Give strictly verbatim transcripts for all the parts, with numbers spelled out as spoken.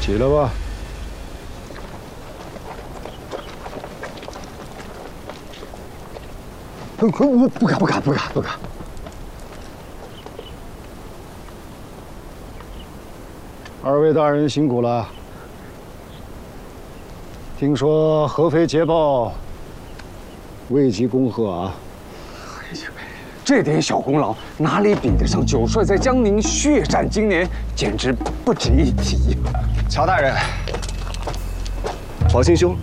起来吧。 不不不敢不敢不敢不敢。 二位大人辛苦了。听说合肥捷报，未及恭贺啊。 这点小功劳哪里比得上九帅在江宁血战经年，简直不值一提。 乔大人，黄兴兄，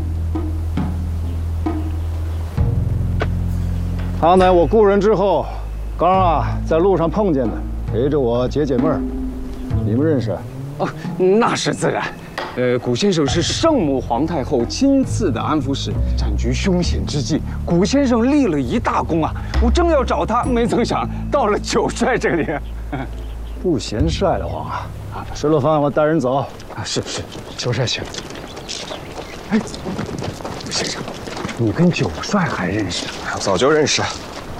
他乃我故人之后，刚啊在路上碰见的，陪着我解解闷儿。你们认识？ 哦，那是自然。呃，古先生是圣母皇太后亲赐的安抚使，战局凶险之际，古先生立了一大功啊！我正要找他，没曾想到了九帅这里。 不嫌晒得慌啊！啊，吃了饭我带人走。 啊，是是，九帅请。哎，先生，你跟九帅还认识？ 早就认识。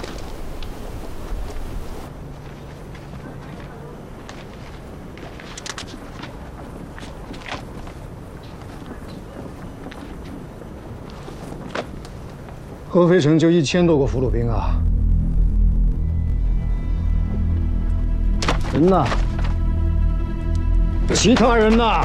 合肥城就一千多个俘虏兵啊，人呢？其他人呢？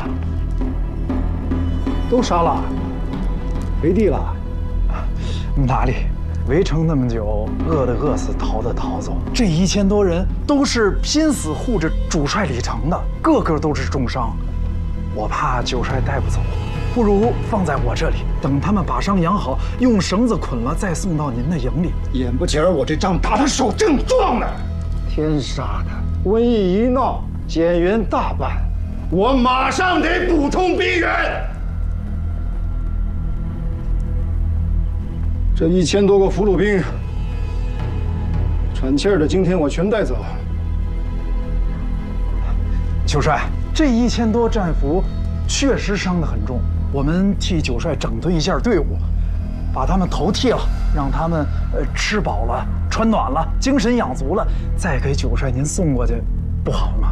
都杀了，没地了。 哪里？围城那么久，饿的饿死，逃的逃走。这一千多人都是拼死护着主帅李成的，个个都是重伤。我怕九帅带不走。 不如放在我这里，等他们把伤养好，用绳子捆了，再送到您的营里。 眼不前儿，我这仗打的手正壮呢。天杀的，瘟疫一闹，减员大半，我马上得补充兵员。这一千多个俘虏兵，喘气儿的，今天我全带走。 九帅，这一千多战俘确实伤得很重。 我们替九帅整顿一下队伍，把他们头剃了，让他们呃吃饱了、穿暖了、精神养足了，再给九帅您送过去，不好吗？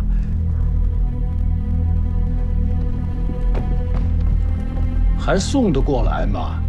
还送得过来吗？